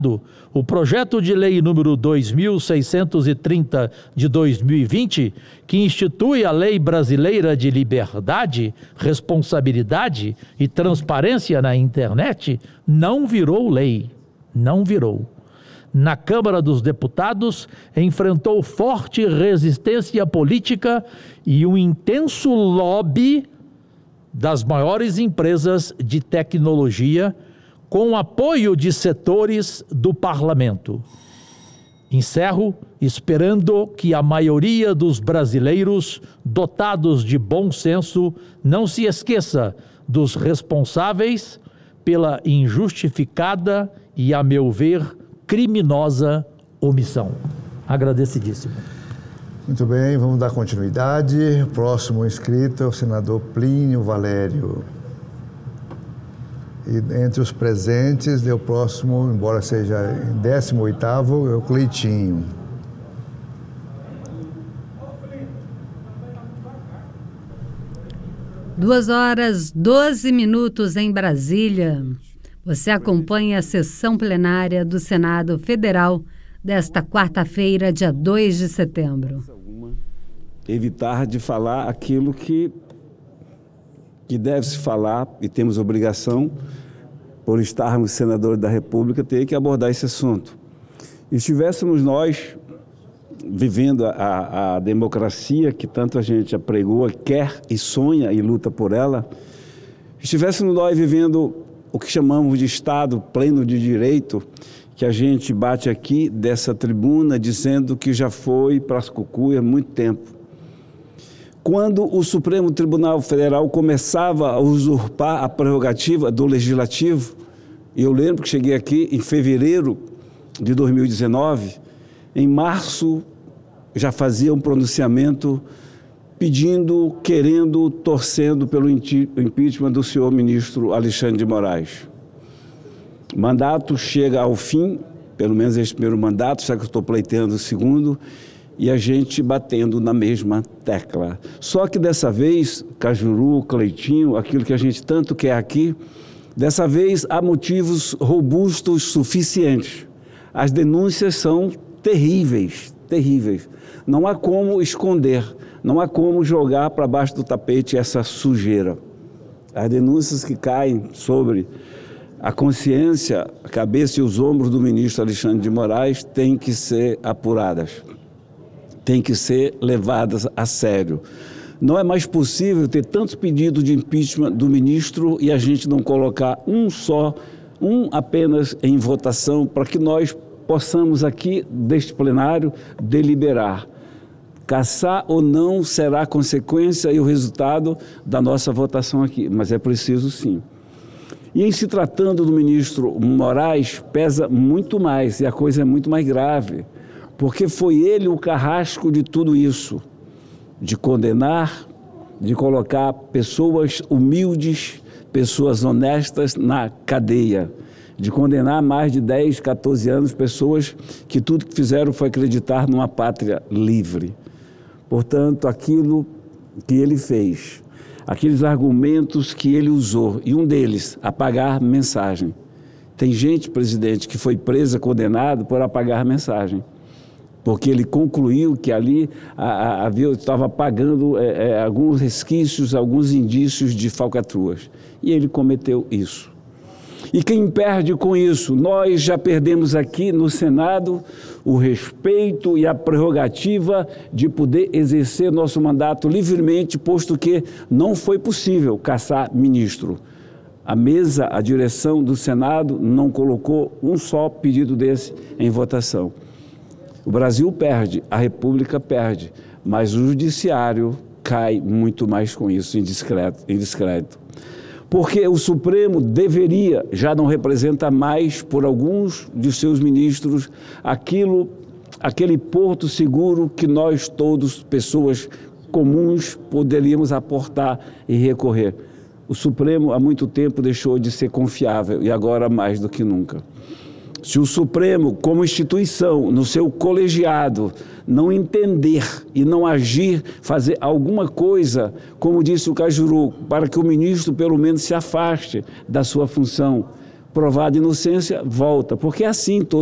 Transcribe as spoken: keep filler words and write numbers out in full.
O projeto de lei número dois mil seiscentos e trinta de dois mil e vinte, que institui a Lei Brasileira de Liberdade, Responsabilidade e Transparência na Internet, não virou lei. Não virou. Na Câmara dos Deputados, enfrentou forte resistência política e um intenso lobby das maiores empresas de tecnologia, com apoio de setores do parlamento. Encerro esperando que a maioria dos brasileiros dotados de bom senso não se esqueça dos responsáveis pela injustificada e, a meu ver, criminosa omissão. Agradecidíssimo. Muito bem, vamos dar continuidade. O próximo inscrito é o senador Plínio Valério. E entre os presentes, o próximo, embora seja em décimo oitavo, é o Cleitinho. Duas horas, doze minutos em Brasília. Você acompanha a sessão plenária do Senado Federal desta quarta-feira, dia dois de setembro. Evitar de falar aquilo que, que deve se falar, e temos obrigação, por estarmos senadores da República, ter que abordar esse assunto. E estivéssemos nós vivendo a, a democracia que tanto a gente apregoa, quer e sonha e luta por ela, estivéssemos nós vivendo o que chamamos de Estado pleno de direito, que a gente bate aqui dessa tribuna dizendo que já foi para as cucuias há muito tempo. Quando o Supremo Tribunal Federal começava a usurpar a prerrogativa do Legislativo, e eu lembro que cheguei aqui em fevereiro de dois mil e dezenove, em março já fazia um pronunciamento pedindo, querendo, torcendo pelo impeachment do senhor ministro Alexandre de Moraes. O mandato chega ao fim, pelo menos esse primeiro mandato, já que eu estou pleiteando o segundo, e a gente batendo na mesma tecla. Só que dessa vez, Cajuru, Cleitinho, aquilo que a gente tanto quer aqui, dessa vez há motivos robustos suficientes. As denúncias são terríveis, terríveis. Não há como esconder, não há como jogar para baixo do tapete essa sujeira. As denúncias que caem sobre a consciência, a cabeça e os ombros do ministro Alexandre de Moraes têm que ser apuradas, têm que ser levadas a sério. Não é mais possível ter tantos pedidos de impeachment do ministro e a gente não colocar um só, um apenas em votação, para que nós possamos aqui, deste plenário, deliberar. Caçar ou não será a consequência e o resultado da nossa votação aqui, mas é preciso sim. E em se tratando do ministro Moraes, pesa muito mais, e a coisa é muito mais grave, porque foi ele o carrasco de tudo isso, de condenar, de colocar pessoas humildes, pessoas honestas na cadeia, de condenar mais de dez, quatorze anos pessoas que tudo que fizeram foi acreditar numa pátria livre. Portanto, aquilo que ele fez, aqueles argumentos que ele usou, e um deles, apagar mensagem. Tem gente, presidente, que foi presa, condenado por apagar mensagem, porque ele concluiu que ali havia, estava apagando é, é, alguns resquícios, alguns indícios de falcatruas. E ele cometeu isso. E quem perde com isso? Nós já perdemos aqui no Senado o respeito e a prerrogativa de poder exercer nosso mandato livremente, posto que não foi possível caçar ministro. A mesa, a direção do Senado não colocou um só pedido desse em votação. O Brasil perde, a República perde, mas o Judiciário cai muito mais com isso, em discreto, em discreto. Porque o Supremo deveria, já não representa mais, por alguns de seus ministros, aquilo, aquele porto seguro que nós todos, pessoas comuns, poderíamos aportar e recorrer. O Supremo há muito tempo deixou de ser confiável e agora mais do que nunca. Se o Supremo, como instituição, no seu colegiado, não entender e não agir, fazer alguma coisa, como disse o Cajuru, para que o ministro pelo menos se afaste da sua função, provada inocência, volta, porque é assim todo